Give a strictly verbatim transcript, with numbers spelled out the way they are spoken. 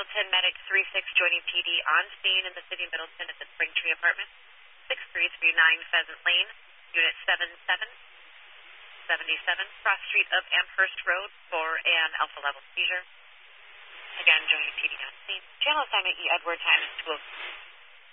Middleton, Medic three six joining P D on scene in the city of Middleton at the Springtree Apartment, six three three nine Pheasant Lane, Unit seven seven seventy-seven, cross street of Amherst Road for an alpha level seizure. Again, joining P D on scene. Channel assignment E. Edward, time is two oh